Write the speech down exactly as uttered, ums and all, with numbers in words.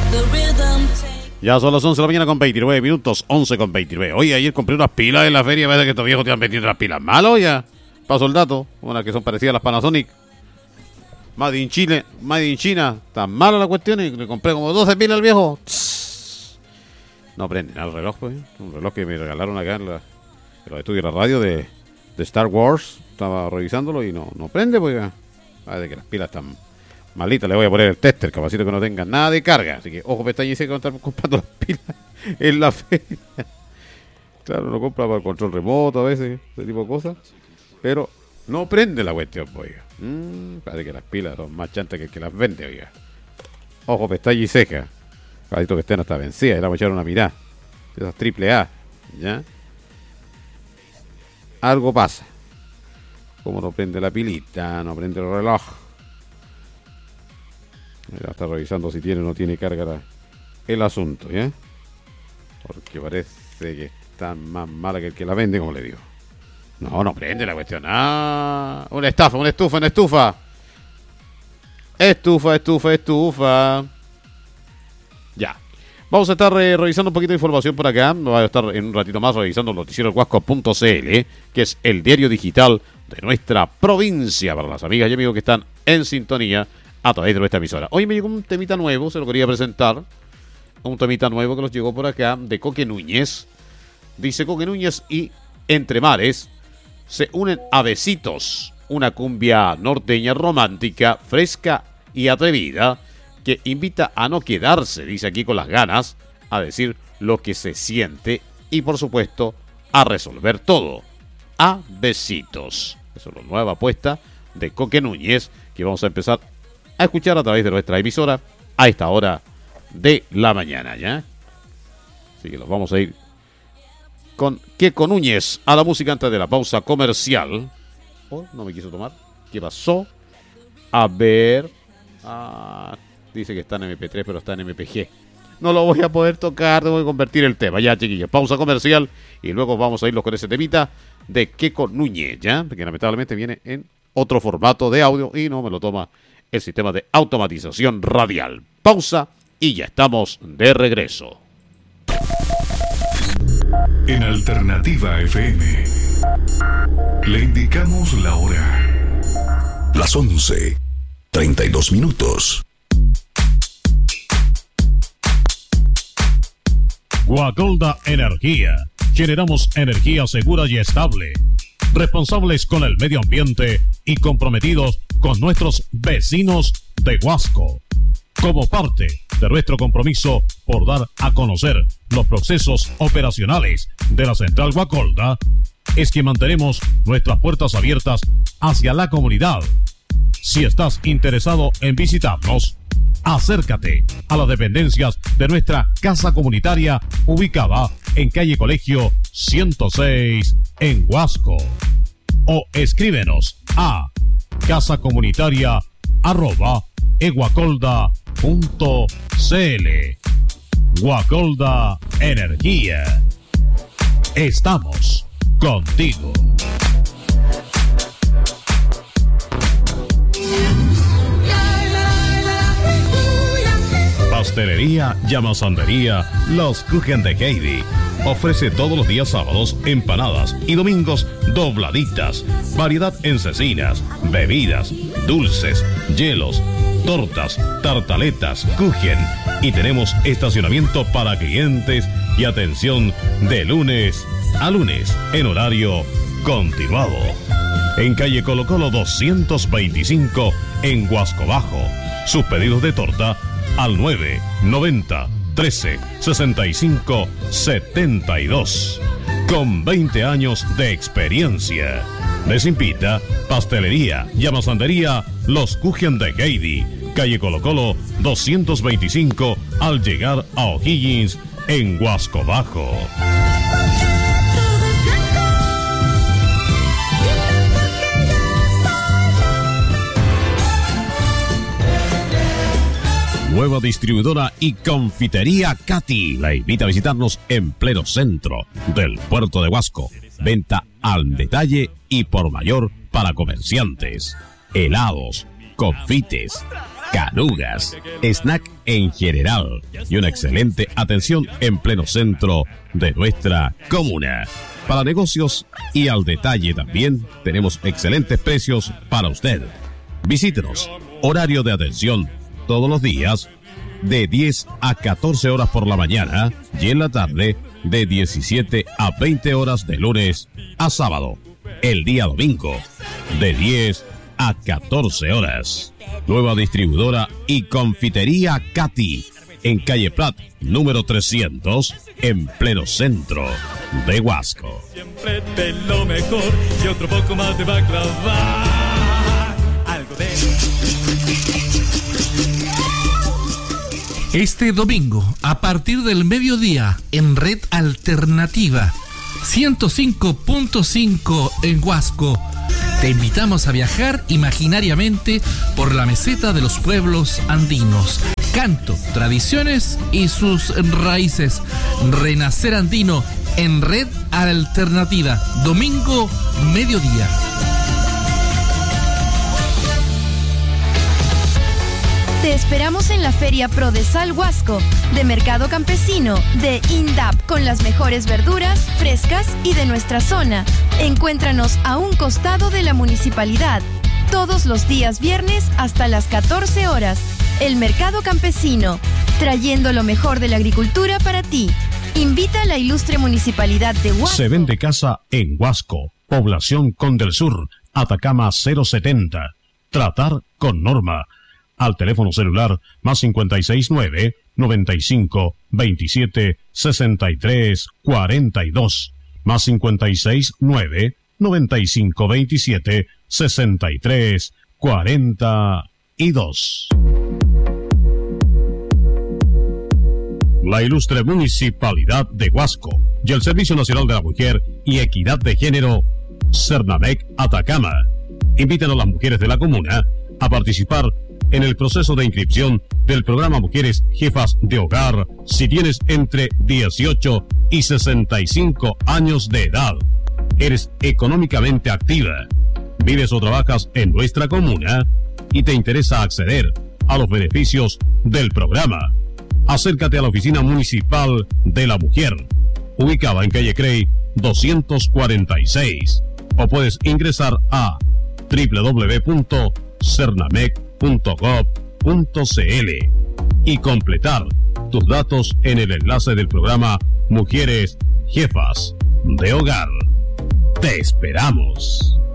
Ya son las once de la mañana con veintinueve minutos, once con veintinueve. Oye, ayer compré unas pilas en la feria, parece que estos viejos te han vendido unas pilas malas ya. Paso el dato, unas que son parecidas a las Panasonic. Made in Chile, Made in China. Tan mala la cuestión y le compré como doce pilas al viejo. Tss. No prende nada el reloj, pues. Un reloj que me regalaron acá en, la, en los estudios de la radio de, de Star Wars. Estaba revisándolo y no, no prende, pues. Parece que las pilas están malitas. Le voy a poner el tester, capacito que no tenga nada de carga. Así que, ojo, pestaña, y sé que van a estar comprando las pilas en la feria. Claro, lo compra para el control remoto a veces, ese tipo de cosas. Pero no prende la cuestión, oiga. Mm, parece que las pilas son más chantas que el que las vende, oiga. Ojo, pestaña y ceja. Caballito que estén hasta vencidas, le vamos a echar una mirada. Esas triple A, ¿ya? Algo pasa. Como no prende la pilita, no prende el reloj. Ya está revisando si tiene o no tiene carga la, el asunto, ¿ya? Porque parece que está más mala que el que la vende, como le digo. No, no prende la cuestión. Ah, una estafa, una estufa, una estufa. Estufa, estufa, estufa. Ya. Vamos a estar eh, revisando un poquito de información por acá. Vamos a estar en un ratito más revisando el noticiero huasco punto c l, que es el diario digital de nuestra provincia, para las amigas y amigos que están en sintonía a través de nuestra emisora. Hoy me llegó un temita nuevo, se lo quería presentar. Un temita nuevo que nos llegó por acá de Coque Núñez. Dice: Coque Núñez y Entre Mares se unen a Besitos, una cumbia norteña romántica, fresca y atrevida, que invita a no quedarse, dice aquí, con las ganas, a decir lo que se siente y, por supuesto, a resolver todo. A Besitos. Esa es la nueva apuesta de Coque Núñez, que vamos a empezar a escuchar a través de nuestra emisora a esta hora de la mañana, ¿ya? Así que los vamos a ir con Queco Núñez a la música antes de la pausa comercial. Oh, no me quiso tomar. ¿Qué pasó? A ver. Ah, dice que está en eme pe tres, pero está en eme pe ge. No lo voy a poder tocar, tengo que convertir el tema. Ya, chiquillos, pausa comercial y luego vamos a irlos con ese temita de Queco Núñez, ¿ya? Porque lamentablemente viene en otro formato de audio y no me lo toma el sistema de automatización radial. Pausa y ya estamos de regreso. En Alternativa F M le indicamos la hora. Las once, treinta y dos minutos. Guacolda Energía. Generamos energía segura y estable, responsables con el medio ambiente y comprometidos con nuestros vecinos de Huasco. Como parte de nuestro compromiso por dar a conocer los procesos operacionales de la Central Guacolda, es que mantenemos nuestras puertas abiertas hacia la comunidad. Si estás interesado en visitarnos, acércate a las dependencias de nuestra casa comunitaria ubicada en calle Colegio ciento seis en Huasco, o escríbenos a casacomunitaria arroba eguacolda punto cl. Guacolda Energía. Estamos contigo. Pastelería y amasandería Los Kuchen de Heidi ofrece todos los días sábados empanadas y domingos dobladitas, variedad en cecinas, bebidas, dulces, hielos, tortas, tartaletas, kuchen, y tenemos estacionamiento para clientes y atención de lunes a lunes en horario continuado. En calle Colo Colo doscientos veinticinco en Huasco Bajo. Sus pedidos de torta al nueve noventa trece sesenta y cinco setenta y dos. Con veinte años de experiencia. Les invita Pastelería y Amasandería Los Kuchen de Heidi, calle Colo Colo doscientos veinticinco al llegar a O'Higgins en Huasco Bajo. Nueva distribuidora y confitería Katy la invita a visitarnos en pleno centro del puerto de Huasco. Venta al detalle y por mayor para comerciantes. Helados, confites, canugas, snack en general y una excelente atención en pleno centro de nuestra comuna. Para negocios y al detalle también tenemos excelentes precios para usted. Visítenos. Horario de atención todos los días de diez a catorce horas por la mañana y en la tarde de diecisiete a veinte horas de lunes a sábado. El día domingo de diez a catorce horas. Nueva distribuidora y confitería Katy en calle Prat número trescientos en pleno centro de Huasco. Siempre de lo mejor y otro poco más de baklava. Algo de... Este domingo, a partir del mediodía, en Red Alternativa ciento cinco punto cinco en Huasco, te invitamos a viajar imaginariamente por la meseta de los pueblos andinos. Canto, tradiciones y sus raíces. Renacer andino en Red Alternativa, domingo, mediodía. Te esperamos en la Feria Prodesal Huasco, de Mercado Campesino, de INDAP, con las mejores verduras, frescas y de nuestra zona. Encuéntranos a un costado de la municipalidad, todos los días viernes hasta las catorce horas. El Mercado Campesino, trayendo lo mejor de la agricultura para ti. Invita a la ilustre municipalidad de Huasco. Se vende casa en Huasco, población Condel Sur, Atacama cero setenta. Tratar con norma. Al teléfono celular más cincuenta y seis nueve, noventa y cinco, veintisiete, sesenta y tres, cuarenta y dos. Más cincuenta y seis nueve, noventa y cinco, veintisiete, sesenta y tres, cuarenta y dos. La ilustre Municipalidad de Huasco y el Servicio Nacional de la Mujer y Equidad de Género, Cernamec Atacama, invitan a las mujeres de la comuna a participar en el proceso de inscripción del programa Mujeres Jefas de Hogar si tienes entre dieciocho y sesenta y cinco años de edad. Eres económicamente activa, vives o trabajas en nuestra comuna y te interesa acceder a los beneficios del programa. Acércate a la Oficina Municipal de la Mujer, ubicada en calle Crey doscientos cuarenta y seis, o puedes ingresar a doble u doble u doble u punto cernamec punto gov punto cl y completar tus datos en el enlace del programa Mujeres Jefas de Hogar. ¡Te esperamos!